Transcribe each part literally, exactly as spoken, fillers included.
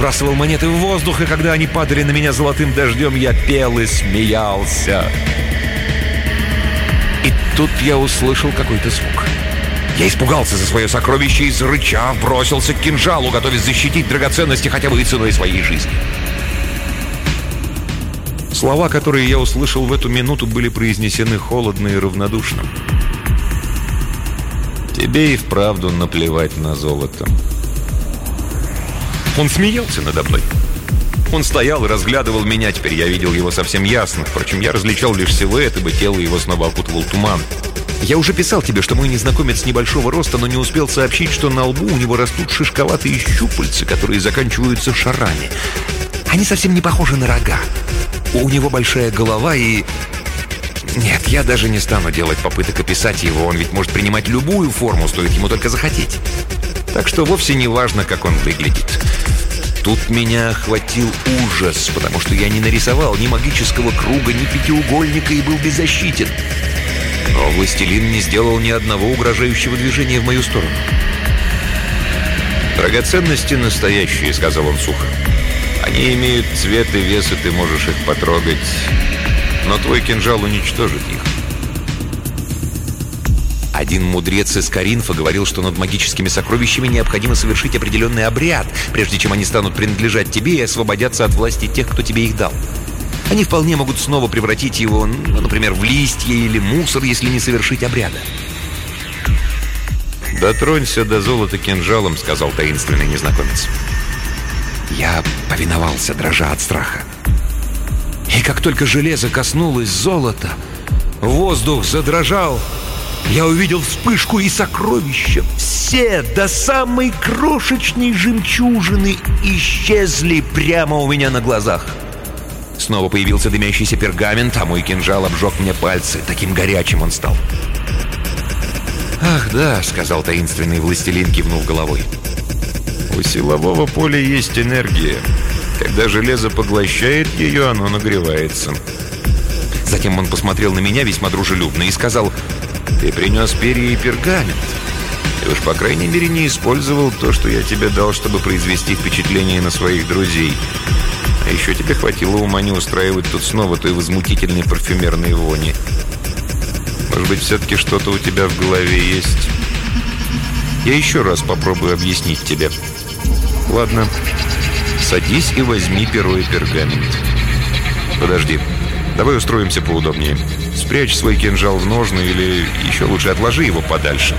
подбрасывал монеты в воздух, и когда они падали на меня золотым дождем, я пел и смеялся. И тут я услышал какой-то звук. Я испугался за свое сокровище и, зарычав, бросился к кинжалу, готовясь защитить драгоценности хотя бы и ценой своей жизни. Слова, которые я услышал в эту минуту, были произнесены холодно и равнодушно. «Тебе и вправду наплевать на золото». Он смеялся надо мной. Он стоял и разглядывал меня. Теперь я видел его совсем ясно. Впрочем, я различал лишь силуэт, ибо тело его снова окутывал туман. Я уже писал тебе, что мой незнакомец небольшого роста, но не успел сообщить, что на лбу у него растут шишковатые щупальца, которые заканчиваются шарами. Они совсем не похожи на рога. У него большая голова и... Нет, я даже не стану делать попыток описать его. Он ведь может принимать любую форму, стоит ему только захотеть. Так что вовсе не важно, как он выглядит. Тут меня охватил ужас, потому что я не нарисовал ни магического круга, ни пятиугольника и был беззащитен. Но властелин не сделал ни одного угрожающего движения в мою сторону. «Драгоценности настоящие», — сказал он сухо. «Они имеют цвет и вес, и ты можешь их потрогать. Но твой кинжал уничтожит их». Один мудрец из Коринфа говорил, что над магическими сокровищами необходимо совершить определенный обряд, прежде чем они станут принадлежать тебе и освободятся от власти тех, кто тебе их дал. Они вполне могут снова превратить его, ну, например, в листья или мусор, если не совершить обряда. «Дотронься до золота кинжалом», — сказал таинственный незнакомец. Я повиновался, дрожа от страха. И как только железо коснулось золота, воздух задрожал. Я увидел вспышку, и сокровища, все до самой крошечной жемчужины, исчезли прямо у меня на глазах. Снова появился дымящийся пергамент, а мой кинжал обжег мне пальцы. Таким горячим он стал. «Ах, да», — сказал таинственный властелин, кивнув головой. «У силового поля есть энергия. Когда железо поглощает ее, оно нагревается». Затем он посмотрел на меня весьма дружелюбно и сказал: «Ты принес перья и пергамент. Ты уж, по крайней мере, не использовал то, что я тебе дал, чтобы произвести впечатление на своих друзей. А еще тебе хватило ума не устраивать тут снова той возмутительной парфюмерной вони. Может быть, все-таки что-то у тебя в голове есть? Я еще раз попробую объяснить тебе. Ладно, садись и возьми перо и пергамент. Подожди, давай устроимся поудобнее. Спрячь свой кинжал в ножны или еще лучше отложи его подальше».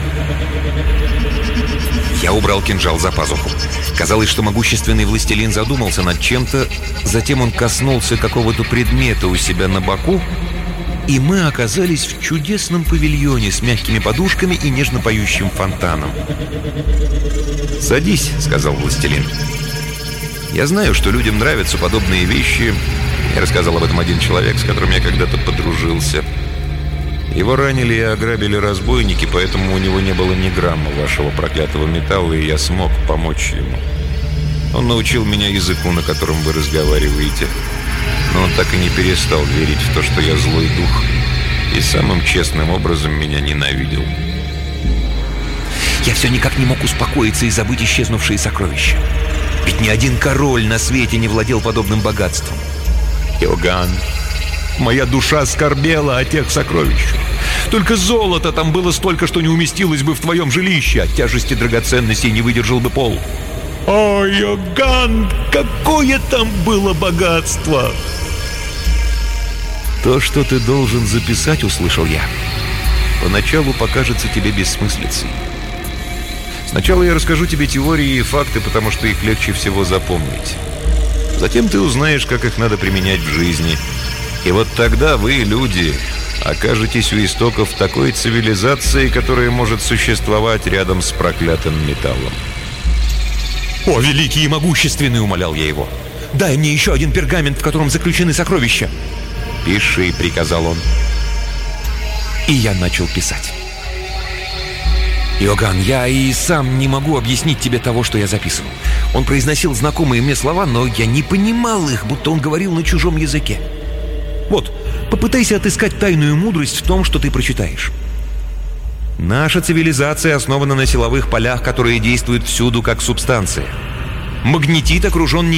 Я убрал кинжал за пазуху. Казалось, что могущественный властелин задумался над чем-то. Затем он коснулся какого-то предмета у себя на боку, и мы оказались в чудесном павильоне с мягкими подушками и нежно поющим фонтаном. «Садись», — сказал властелин. «Я знаю, что людям нравятся подобные вещи. Мне рассказал об этом один человек, с которым я когда-то подружился. Его ранили и ограбили разбойники, поэтому у него не было ни грамма вашего проклятого металла, и я смог помочь ему. Он научил меня языку, на котором вы разговариваете. Но он так и не перестал верить в то, что я злой дух, и самым честным образом меня ненавидел». Я все никак не мог успокоиться и забыть исчезнувшие сокровища. Ведь ни один король на свете не владел подобным богатством. «Иоганн, моя душа скорбела о тех сокровищах. Только золота там было столько, что не уместилось бы в твоем жилище. От тяжести драгоценностей не выдержал бы пол». «О, Иоганн, какое там было богатство!» «То, что ты должен записать, — услышал я, — поначалу покажется тебе бессмыслицей. Сначала я расскажу тебе теории и факты, потому что их легче всего запомнить. Затем ты узнаешь, как их надо применять в жизни. И вот тогда вы, люди, окажетесь у истоков такой цивилизации, которая может существовать рядом с проклятым металлом». «О, великий и могущественный!» — умолял я его. «Дай мне еще один пергамент, в котором заключены сокровища». «Пиши», — приказал он. И я начал писать. «Иоганн, я и сам не могу объяснить тебе того, что я записывал. Он произносил знакомые мне слова, но я не понимал их, будто он говорил на чужом языке. Вот, попытайся отыскать тайную мудрость в том, что ты прочитаешь. Наша цивилизация основана на силовых полях, которые действуют всюду как субстанция. Магнетит окружен